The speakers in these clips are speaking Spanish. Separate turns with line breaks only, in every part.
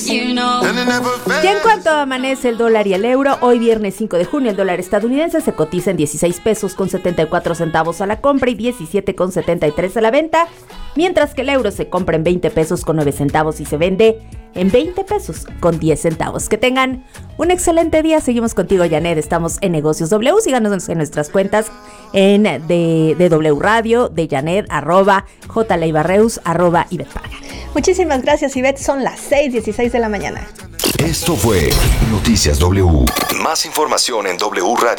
Y en cuanto amanece el dólar y el euro, hoy viernes 5 de junio el dólar estadounidense se cotiza en 16 pesos con 74 centavos a la compra y 17 con 73 a la venta, mientras que el euro se compra en 20 pesos con 9 centavos y se vende en 20 pesos con 10 centavos. Que tengan un excelente día. Seguimos contigo, Janet. Estamos en Negocios W. Síganos en nuestras cuentas de W Radio, de Janet, @JLeibarreus, @Ivette.
Muchísimas gracias, Ivette. Son las 6:16 de la mañana.
Esto fue Noticias W. Más información en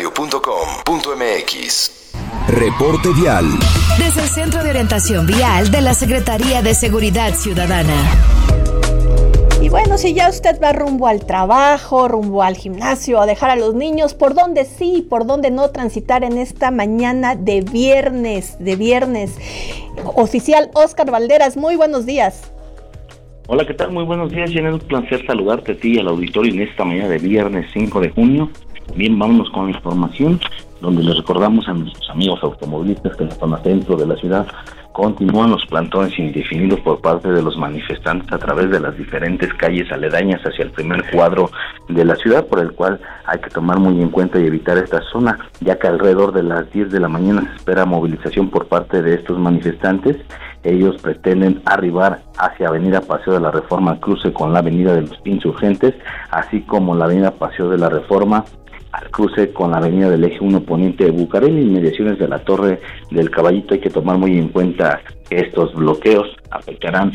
wradio.com.mx. Reporte vial.
Desde el Centro de Orientación Vial de la Secretaría de Seguridad Ciudadana.
Y bueno, si ya usted va rumbo al trabajo, rumbo al gimnasio, a dejar a los niños, ¿por dónde sí, por dónde no transitar en esta mañana de viernes? Oficial Óscar Valderas, muy buenos días.
Hola, ¿qué tal? Muy buenos días, Janet. Un placer saludarte a ti y al auditorio en esta mañana de viernes 5 de junio. Bien, vámonos con la información, donde les recordamos a nuestros amigos automovilistas que en la zona centro de la ciudad continúan los plantones indefinidos por parte de los manifestantes a través de las diferentes calles aledañas hacia el primer cuadro de la ciudad, por el cual hay que tomar muy en cuenta y evitar esta zona, ya que alrededor de las 10 de la mañana se espera movilización por parte de estos manifestantes. Ellos pretenden arribar hacia Avenida Paseo de la Reforma, cruce con la Avenida de los Insurgentes, así como la Avenida Paseo de la Reforma, al cruce con la avenida del Eje 1 Poniente de Bucareli, inmediaciones de la Torre del Caballito. Hay que tomar muy en cuenta que estos bloqueos afectarán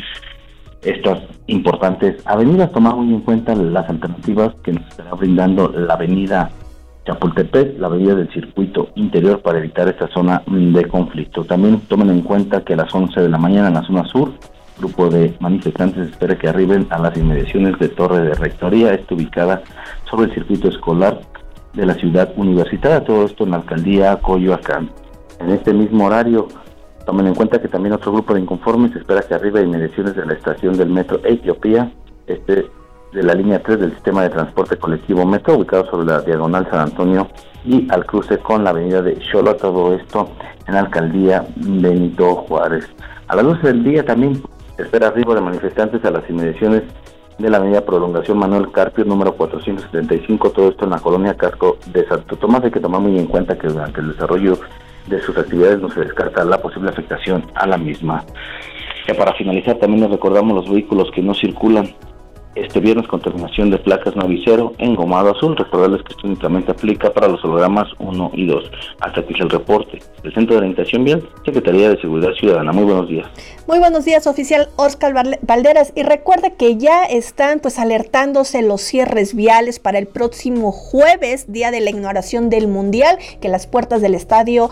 estas importantes avenidas. Tomar muy en cuenta las alternativas que nos estará brindando la avenida Chapultepec, la avenida del Circuito Interior, para evitar esta zona de conflicto. También tomen en cuenta que a las 11 de la mañana en la zona sur, grupo de manifestantes espera que arriben a las inmediaciones de Torre de Rectoría, está ubicada sobre el circuito escolar de la ciudad universitaria, todo esto en la alcaldía Coyoacán. En este mismo horario, tomen en cuenta que también otro grupo de inconformes espera que arribe a inmediaciones de la estación del metro Etiopía, de la línea 3 del sistema de transporte colectivo Metro, ubicado sobre la diagonal San Antonio y al cruce con la avenida de Xolo, todo esto en la alcaldía Benito Juárez. A las 12 del día también se espera arribo de manifestantes a las inmediaciones de la avenida Prolongación Manuel Carpio, número 475, todo esto en la colonia Casco de Santo Tomás. Hay que tomar muy en cuenta que durante el desarrollo de sus actividades no se descarta la posible afectación a la misma. Ya para finalizar, también les recordamos los vehículos que no circulan este viernes con terminación de placas 9 y 0 en gomado azul. Recordarles que esto únicamente aplica para los hologramas 1 y 2. Hasta aquí es el reporte del Centro de Orientación Vial, Secretaría de Seguridad Ciudadana. Muy buenos días.
Muy buenos días, oficial Óscar Valderas. Y recuerde que ya están alertándose los cierres viales para el próximo jueves, día de la inauguración del Mundial, que las puertas del estadio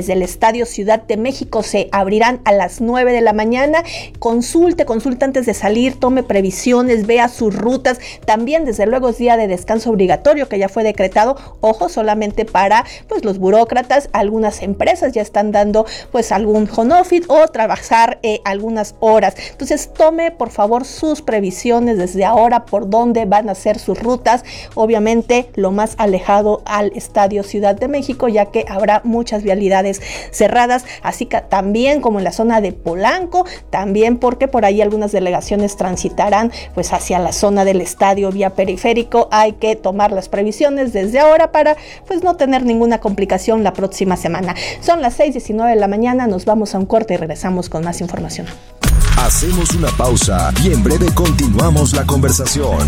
Ciudad de México se abrirán a las 9 de la mañana. Consulte antes de salir, tome previsiones, vea sus rutas. También, desde luego, es día de descanso obligatorio que ya fue decretado, ojo, solamente para los burócratas. Algunas empresas ya están dando algún home office o trabajar algunas horas. Entonces, tome por favor sus previsiones desde ahora por dónde van a ser sus rutas, obviamente lo más alejado al Estadio Ciudad de México, ya que habrá muchas vialidades cerradas, así que también como en la zona de Polanco, también porque por ahí algunas delegaciones transitarán hacia la zona del estadio vía periférico. Hay que tomar las previsiones desde ahora para no tener ninguna complicación la próxima semana. Son las 6:19 de la mañana, nos vamos a un corte y regresamos con más información.
Hacemos una pausa y en breve continuamos la conversación.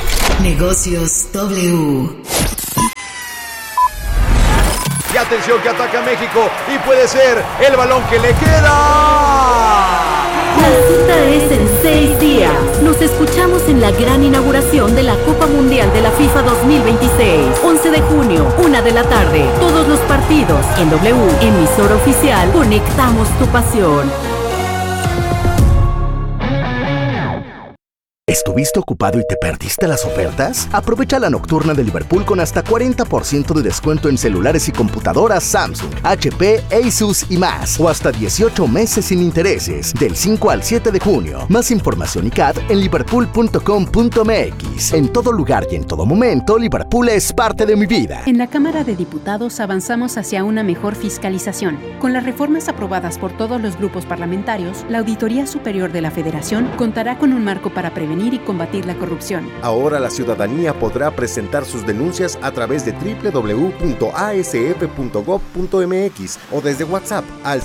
Negocios W.
Y atención que ataca México y puede ser el balón que le queda.
La cita es en 6 días. Nos escuchamos en la gran inauguración de la Copa Mundial de la FIFA 2026. 11 de junio, 1 de la tarde. Todos los partidos en W, emisora oficial. Conectamos tu pasión.
¿Estuviste ocupado y te perdiste las ofertas? Aprovecha la nocturna de Liverpool con hasta 40% de descuento en celulares y computadoras Samsung, HP, Asus y más. O hasta 18 meses sin intereses, del 5 al 7 de junio. Más información y CAD en liverpool.com.mx. En todo lugar y en todo momento, Liverpool es parte de mi vida.
En la Cámara de Diputados avanzamos hacia una mejor fiscalización. Con las reformas aprobadas por todos los grupos parlamentarios, la Auditoría Superior de la Federación contará con un marco para prevenir prevenir y combatir la corrupción.
Ahora la ciudadanía podrá presentar sus denuncias a través de www.asf.gov.mx o desde WhatsApp al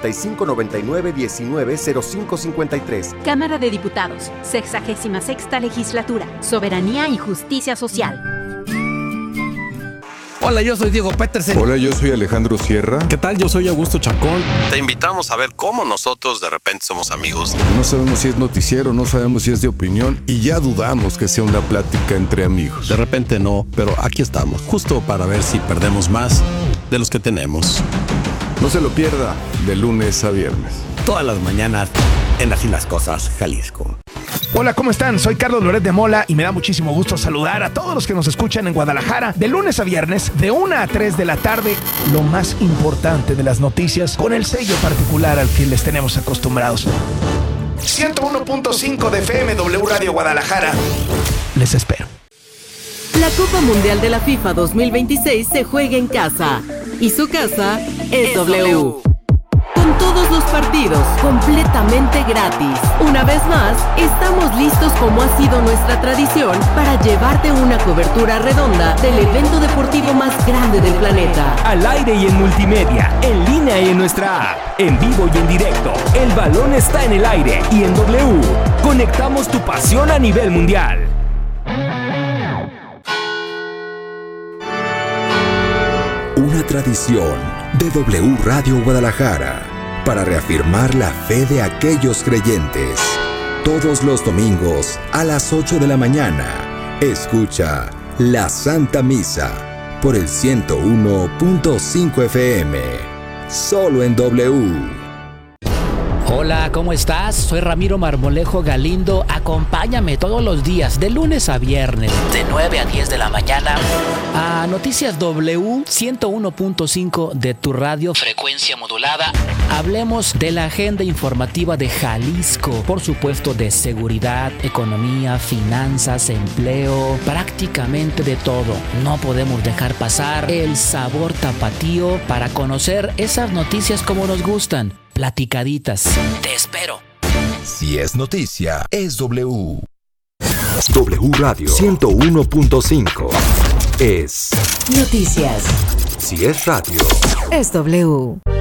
5599-190553.
Cámara de Diputados, 66ª Legislatura, Soberanía y Justicia Social.
Hola, yo soy Diego Petersen.
Hola, yo soy Alejandro Sierra.
¿Qué tal? Yo soy Augusto Chacón.
Te invitamos a ver cómo nosotros de repente somos amigos.
No sabemos si es noticiero, no sabemos si es de opinión y ya dudamos que sea una plática entre amigos.
De repente no, pero aquí estamos, justo para ver si perdemos más de los que tenemos.
No se lo pierda, de lunes a viernes.
Todas las mañanas en Así las Cosas, Jalisco.
Hola, ¿cómo están? Soy Carlos Loret de Mola y me da muchísimo gusto saludar a todos los que nos escuchan en Guadalajara de lunes a viernes de 1 a 3 de la tarde. Lo más importante de las noticias con el sello particular al que les tenemos acostumbrados. 101.5 de FM W Radio Guadalajara. Les espero.
La Copa Mundial de la FIFA 2026 se juega en casa y su casa es W. Con todos los partidos completamente gratis. Una vez más, estamos listos como ha sido nuestra tradición para llevarte una cobertura redonda del evento deportivo más grande del planeta.
Al aire y en multimedia, en línea y en nuestra app, en vivo y en directo. El balón está en el aire y en W. Conectamos tu pasión a nivel mundial.
Una tradición de W Radio Guadalajara para reafirmar la fe de aquellos creyentes. Todos los domingos a las 8 de la mañana, escucha la Santa Misa por el 101.5 FM, solo en W.
Hola, ¿cómo estás? Soy Ramiro Marmolejo Galindo. Acompáñame todos los días, de lunes a viernes, de 9 a 10 de la mañana, a Noticias W 101.5 de tu radio, frecuencia modulada. Hablemos de la agenda informativa de Jalisco, por supuesto de seguridad, economía, finanzas, empleo, prácticamente de todo. No podemos dejar pasar el sabor tapatío para conocer esas noticias como nos gustan. Platicaditas. Te espero.
Si es noticia, es W. W Radio 101.5 es
noticias.
Si es radio,
es W.